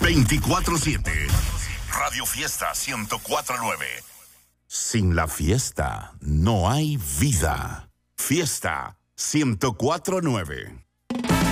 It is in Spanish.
24/7. Radio Fiesta 104.9. Sin la fiesta no hay vida. Fiesta 104.9.